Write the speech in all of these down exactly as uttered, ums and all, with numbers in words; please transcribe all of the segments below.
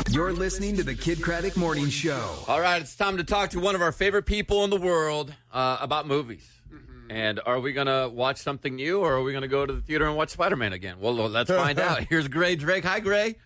You're listening to the Kid Craddock Morning Show. All right, it's time to talk to one of our favorite people in the world uh, about movies. Mm-hmm. And are we going to watch something new, or are we going to go to the theater and watch Spider-Man again? Well, let's find out. Here's Gray Drake. Hi, Gray.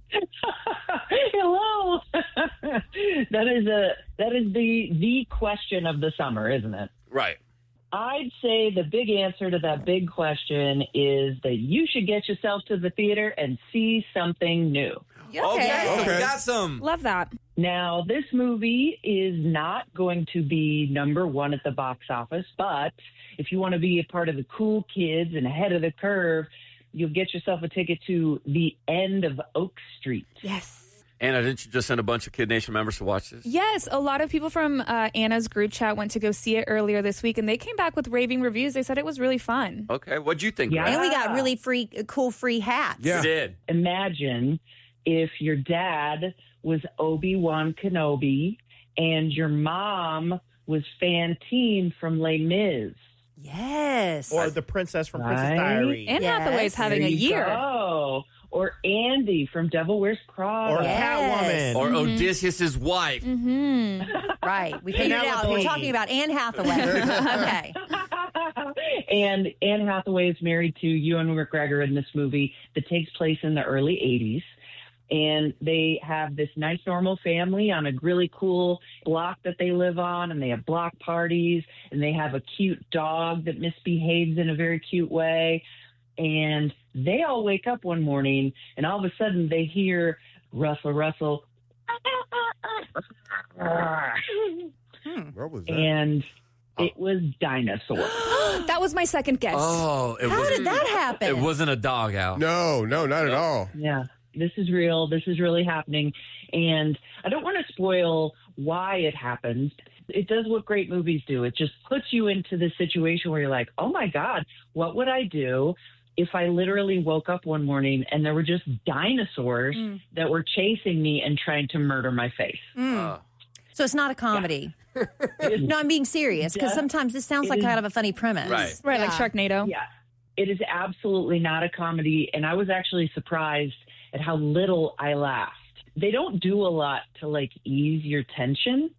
Hello. that is a that is the the question of the summer, isn't it? Right. I'd say the big answer to that big question is that you should get yourself to the theater and see something new. Okay, okay. So we got some. Love that. Now, this movie is not going to be number one at the box office, but if you want to be a part of the cool kids and ahead of the curve, you'll get yourself a ticket to The End of Oak Street. Yes. Anna, didn't you just send a bunch of Kid Nation members to watch this? Yes, a lot of people from uh, Anna's group chat went to go see it earlier this week, and they came back with raving reviews. They said it was really fun. Okay, what'd you think? Yeah. Greg? And we got really free, cool free hats. Yeah. You did. Imagine if your dad was Obi-Wan Kenobi and your mom was Fantine from Les Mis. Yes. Or the princess from Princess Right? Diaries. Anne Yes. Hathaway's having There a you year. go. Or Andy from Devil Wears Prada. Or Yes. Catwoman. Or Odysseus' wife. Mm-hmm. Right. We figured it out. We're talking about Anne Hathaway. Okay. And Anne Hathaway is married to Ewan McGregor in this movie that takes place in the early eighties. And they have this nice, normal family on a really cool block that they live on, and they have block parties, and they have a cute dog that misbehaves in a very cute way. And they all wake up one morning, and all of a sudden they hear Russell, Russell. What was that? And it was dinosaurs. That was my second guess. Oh, it How wasn't, did that happen? It wasn't a dog, Al. No, no, not at all. Yeah, this is real. This is really happening. And I don't want to spoil why it happened. It does what great movies do. It just puts you into this situation where you're like, oh, my God, what would I do if I literally woke up one morning and there were just dinosaurs Mm. that were chasing me and trying to murder my face? Mm. Uh, So it's not a comedy. No, I'm being serious because Yeah. sometimes this sounds It like is- kind of a funny premise. Right. Right, like Yeah. Sharknado. Yeah, it is absolutely not a comedy. And I was actually surprised at how little I laughed. They don't do a lot to like ease your tension.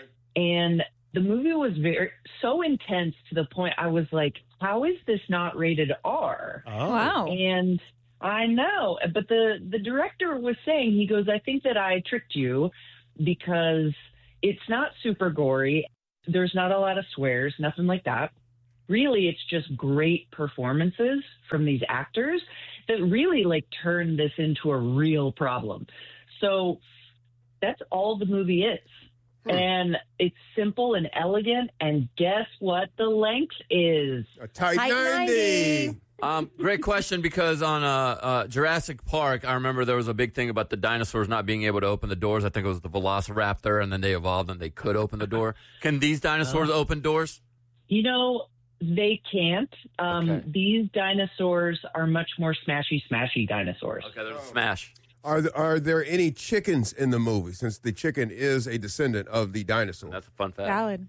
And the movie was very so intense to the point I was like, how is this not rated R? Oh. Wow. And I know, but the, the director was saying, he goes, I think that I tricked you because it's not super gory. There's not a lot of swears, nothing like that. Really, it's just great performances from these actors that really like turn this into a real problem. So that's all the movie is. Hmm. And it's simple and elegant. And guess what the length is? A tight, Tight ninety. ninety. Um, great question, because on uh, uh, Jurassic Park, I remember there was a big thing about the dinosaurs not being able to open the doors. I think it was the Velociraptor, and then they evolved and they could open the door. Can these dinosaurs open doors? You know, they can't. Um, Okay. These dinosaurs are much more smashy, smashy dinosaurs. Okay, there's a smash. Are there, are there any chickens in the movie? Since the chicken is a descendant of the dinosaur. That's a fun fact. Valid.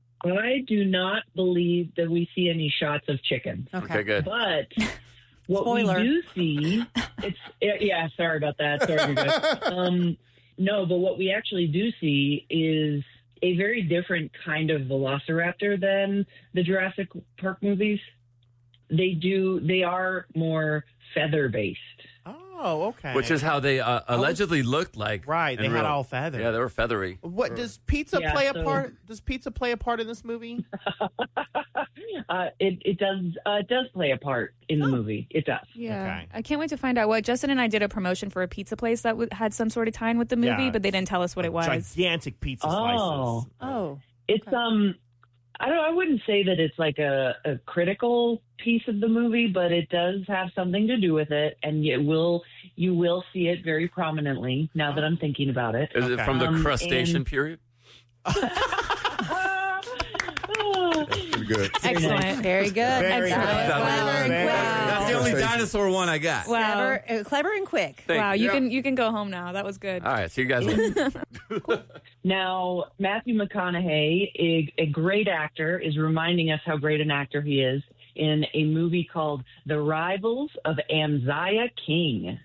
I do not believe that we see any shots of chickens. Okay, good. But what Spoiler. we do see, it's yeah. Sorry about that. Sorry, you guys. Um, no, but what we actually do see is a very different kind of Velociraptor than the Jurassic Park movies. They do. They are more feather based. Oh, okay. Which is how they uh, allegedly looked like. Right, in they had real- all feathers. Yeah, they were feathery. What does pizza Yeah, play a so- part? Does pizza play a part in this movie? uh, it, it does. Uh, it does play a part in the movie. It does. Yeah. Okay. I can't wait to find out what. Justin and I did a promotion for a pizza place that w- had some sort of tie in with the movie, Yeah. but they didn't tell us what it was. Gigantic pizza Oh. slices. Oh. It's um, I don't. I wouldn't say that it's like a, a critical piece of the movie, but it does have something to do with it, and you will you will see it very prominently now that I'm thinking about it. Is it Okay. from the Um, crustacean and- period? Pretty good. Excellent. Very good. Very Excellent. good. Clever and Very quick. good. That's the only Crustacean. dinosaur one I got. Wow. Clever, uh, clever and quick. Thank Wow, you. you can you can go home now. That was good. All right, see you guys later. Now, Matthew McConaughey, a, a great actor, is reminding us how great an actor he is in a movie called The Rivals of Amziah King.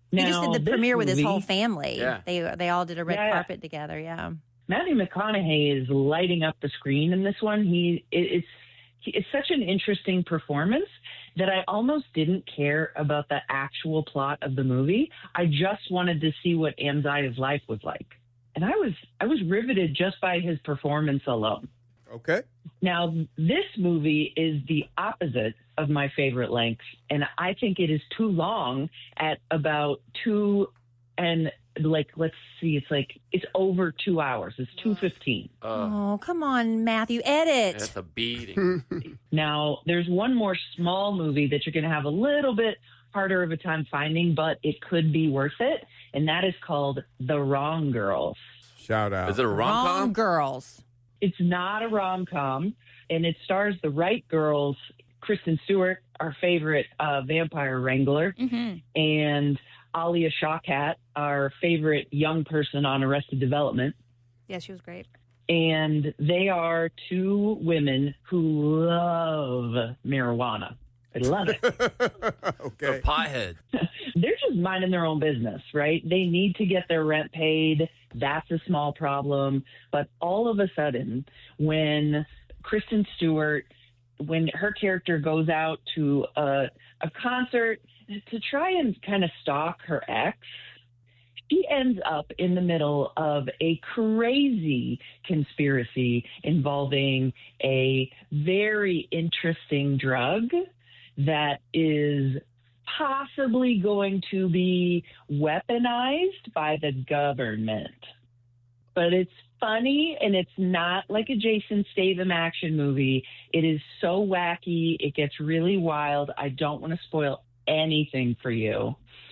He just Now, did the this premiere with his movie- whole family. Yeah. They they all did a red Yeah. carpet together. Yeah. Matthew McConaughey is lighting up the screen in this one. He it, it's he, it's such an interesting performance that I almost didn't care about the actual plot of the movie. I just wanted to see what Anzaya's life was like, and I was I was riveted just by his performance alone. Okay. Now, this movie is the opposite of my favorite length, and I think it is too long at about two and like let's see, it's like it's over two hours. It's two fifteen. Uh, Oh, come on, Matthew, edit. that's a beating. Now, there's one more small movie that you're going to have a little bit harder of a time finding, but it could be worth it, and that is called The Wrong Girls. Shout out. Is it a Wrong rom-com? girls. It's not a rom-com, and it stars the right girls, Kristen Stewart, our favorite uh, vampire wrangler, Mm-hmm. and Alia Shawkat, our favorite young person on Arrested Development. Yeah, she was great. And they are two women who love marijuana. I love it. Okay. The pothead. They're just minding their own business, right? They need to get their rent paid. That's a small problem. But all of a sudden, when Kristen Stewart, when her character goes out to a, a concert to try and kind of stalk her ex, she ends up in the middle of a crazy conspiracy involving a very interesting drug that is possibly going to be weaponized by the government. But it's funny, and it's not like a Jason Statham action movie. It is so wacky. It gets really wild. I don't want to spoil anything for you.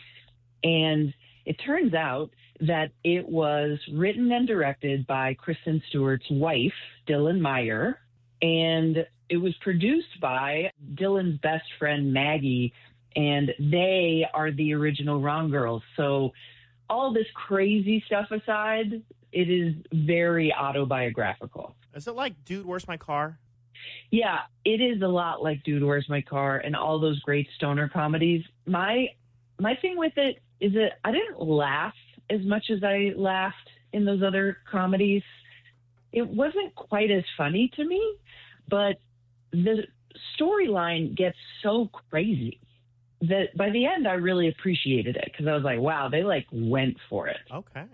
And it turns out that it was written and directed by Kristen Stewart's wife, Dylan Meyer, and it was produced by Dylan's best friend, Maggie, and they are the original Wrong Girls. So all this crazy stuff aside, it is very autobiographical. Is it like, Dude, Where's My Car? Yeah, it is a lot like Dude, Where's My Car and all those great stoner comedies. My my thing with it is that I didn't laugh as much as I laughed in those other comedies. It wasn't quite as funny to me, but the storyline gets so crazy that by the end I really appreciated it because I was like, wow, they like went for it. Okay.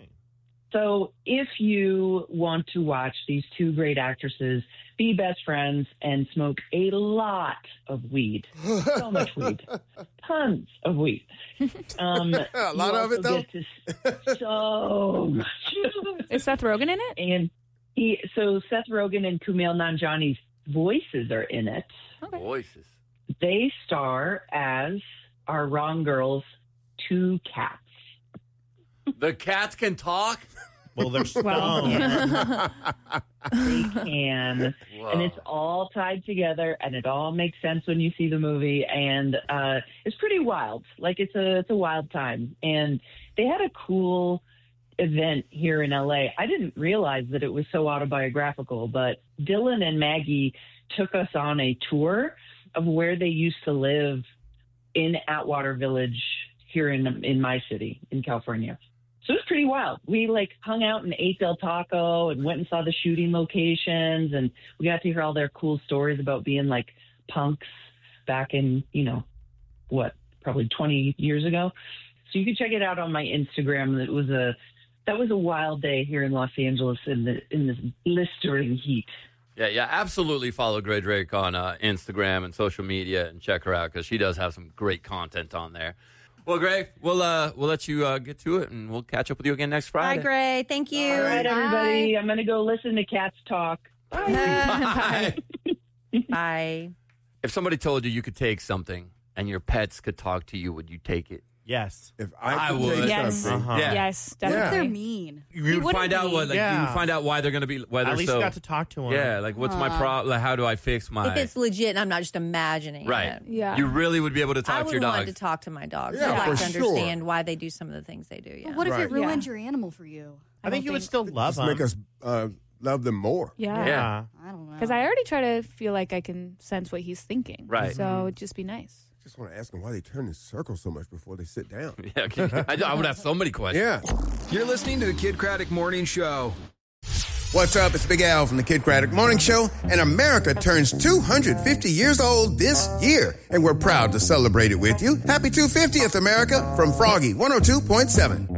So if you want to watch these two great actresses be best friends and smoke a lot of weed, so much weed, tons of weed. Um, A lot you of it, also though? get to- so much. Is Seth Rogen in it? And he, so Seth Rogen and Kumail Nanjiani's voices are in it. Voices. They star as our Wrong Girls' two cats. The cats can talk? Well, they're stoned. Well, yeah. They can. Whoa. And it's all tied together, and it all makes sense when you see the movie. And uh, it's pretty wild. Like it's a it's a wild time. And they had a cool event here in L A. I didn't realize that it was so autobiographical, but Dylan and Maggie took us on a tour of where they used to live in Atwater Village here in in my city in California. So it was pretty wild. We like hung out and ate Del Taco and went and saw the shooting locations, and we got to hear all their cool stories about being like punks back in, you know, what, probably twenty years ago. So you can check it out on my Instagram. It was a that was a wild day here in Los Angeles in the in this blistering heat. Yeah, yeah, absolutely follow Gray Drake on uh, Instagram and social media and check her out because she does have some great content on there. Well, Gray, we'll uh, we'll let you uh, get to it, and we'll catch up with you again next Bye, Friday. Gray. Thank you. All right, Bye. everybody. I'm going to go listen to cats talk. Bye. Bye. If somebody told you you could take something and your pets could talk to you, would you take it? Yes. If I I could would. take Yes. something, Uh-huh. Yeah. Yes, Yeah. definitely. They're mean. You He would wouldn't find out be. what, like, you Yeah. would find out why they're going to be, whether At least so. you got to talk to him. Yeah, like what's my Aw. problem? Like, how do I fix my? If it's legit and I'm not just imagining right. it. Yeah. You really would be able to talk I to would your want dog. to talk to my dogs. Yeah, I'd like for to sure. understand why they do some of the things they do. Yeah. But what if Right. it ruins Yeah. your animal for you? I think don't you would think- still love just them. make us uh, love them more. Yeah. Yeah. I don't know. Because I already try to feel like I can sense what he's thinking. Right. So it'd just be nice. I just want to ask them why they turn in circles so much before they sit down. Yeah, I, I would have so many questions. Yeah. You're listening to the Kid Craddock Morning Show. What's up? It's Big Al from the Kid Craddock Morning Show, and America turns two hundred fifty years old this year, and we're proud to celebrate it with you. Happy two hundred fiftieth, America, from Froggy one oh two point seven.